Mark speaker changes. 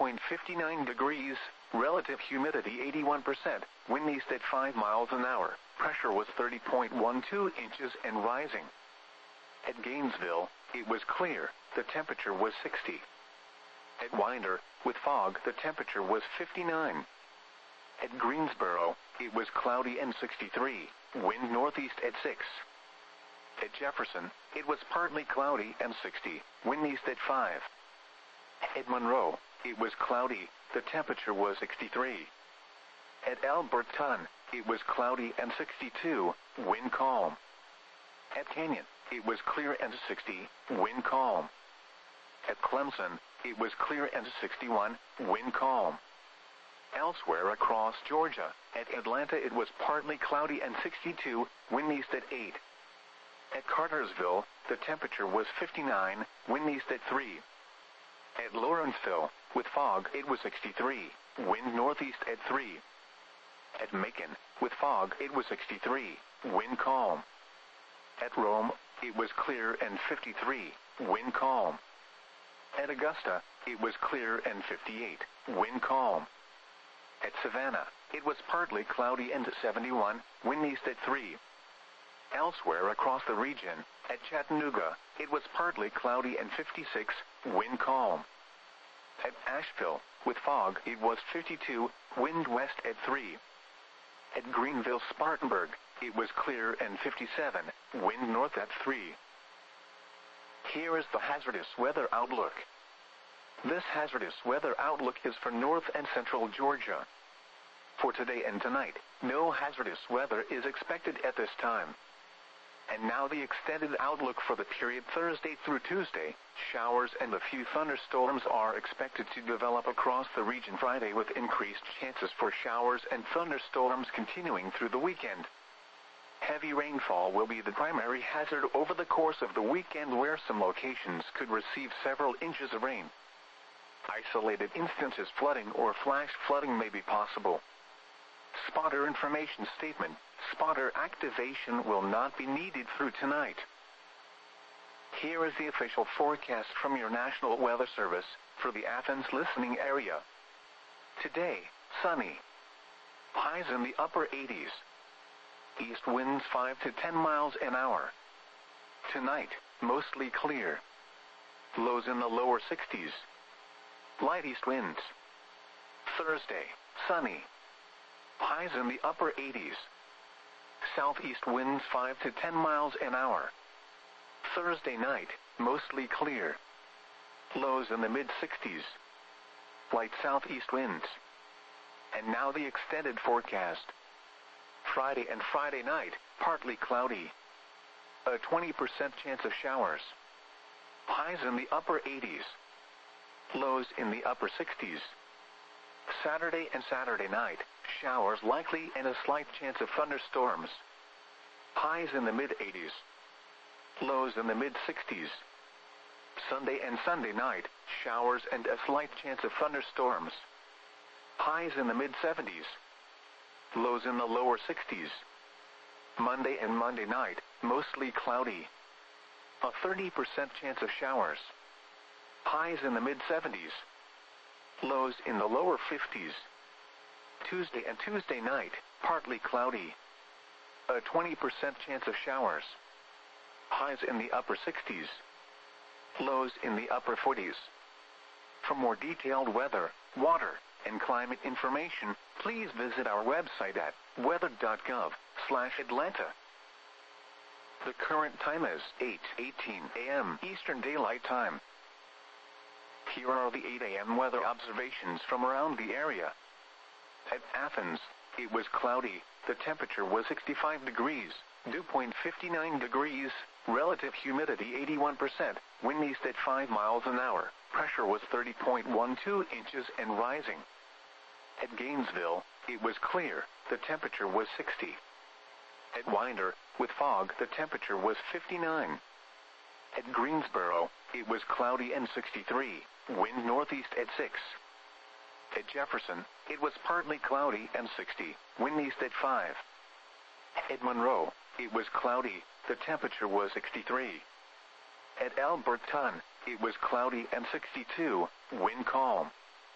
Speaker 1: 59 degrees, relative humidity 81%, wind east at 5 miles an hour, pressure was 30.12 inches and rising. At Gainesville, it was clear, the temperature was 60. At Winder, with fog, the temperature was 59. At Greensboro, it was cloudy and 63, wind northeast at 6. At Jefferson, it was partly cloudy and 60, wind east at 5. At Monroe, it was cloudy, the temperature was 63. At Alberton, it was cloudy and 62, wind calm. At Canyon, it was clear and 60, wind calm. At Clemson, it was clear and 61, wind calm. Elsewhere across Georgia, at Atlanta it was partly cloudy and 62, wind east at 8. At Cartersville, the temperature was 59, wind east at 3. At Lawrenceville, with fog, it was 63, wind northeast at 3. At Macon, with fog, it was 63, wind calm. At Rome, it was clear and 53, wind calm. At Augusta, it was clear and 58, wind calm. At Savannah, it was partly cloudy and 71, wind east at 3. Elsewhere across the region, at Chattanooga, it was partly cloudy and 56, wind calm. At Asheville, with fog, it was 52, wind west at 3. At Greenville-Spartanburg, it was clear and 57, wind north at 3. Here is the hazardous weather outlook. This hazardous weather outlook is for north and central Georgia. For today and tonight, no hazardous weather is expected at this time. And now the extended outlook for the period Thursday through Tuesday. Showers and a few thunderstorms are expected to develop across the region Friday, with increased chances for showers and thunderstorms continuing through the weekend. Heavy rainfall will be the primary hazard over the course of the weekend, where some locations could receive several inches of rain. Isolated instances flooding or flash flooding may be possible. Spotter information statement. Spotter activation will not be needed through tonight. Here is the official forecast from your National Weather Service for the Athens listening area. Today, sunny. Highs in the upper 80s. East winds 5 to 10 miles an hour. Tonight, mostly clear. Lows in the lower 60s. Light east winds. Thursday, sunny. Highs in the upper 80s. Southeast winds 5 to 10 miles an hour. Thursday night, mostly clear. Lows in the mid-60s. Light southeast winds. And now the extended forecast. Friday and Friday night, partly cloudy. A 20% chance of showers. Highs in the upper 80s. Lows in the upper 60s. Saturday and Saturday night, showers likely and a slight chance of thunderstorms. Highs in the mid-80s. Lows in the mid-60s. Sunday and Sunday night, showers and a slight chance of thunderstorms. Highs in the mid-70s. Lows in the lower 60s. Monday and Monday night, mostly cloudy. A 30% chance of showers. Highs in the mid-70s. Lows in the lower 50s. Tuesday and Tuesday night, partly cloudy. A 20% chance of showers. Highs in the upper 60s. Lows in the upper 40s. For more detailed weather, water, and climate information, please visit our website at weather.gov/Atlanta. The current time is 8:18 a.m. Eastern Daylight Time. Here are the 8 a.m. weather observations from around the area. At Athens, it was cloudy, the temperature was 65 degrees, dew point 59 degrees, relative humidity 81%, wind east at 5 miles an hour, pressure was 30.12 inches and rising. At Gainesville, it was clear, the temperature was 60. At Winder, with fog, the temperature was 59. At Greensboro, it was cloudy and 63, wind northeast at 6. At Jefferson, it was partly cloudy and 60, wind east at 5. At Monroe, it was cloudy, the temperature was 63. At Alberton, it was cloudy and 62, wind calm.